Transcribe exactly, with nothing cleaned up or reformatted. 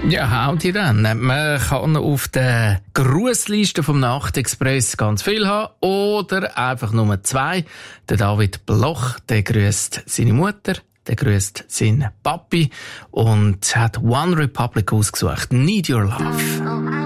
Ja, haut ihr dann. Man kann auf der Grussliste vom Nachtexpress ganz viel haben oder einfach nur zwei. Der David Bloch, der grüßt seine Mutter, der grüßt seinen Papi und hat One Republic ausgesucht. Need Your Love.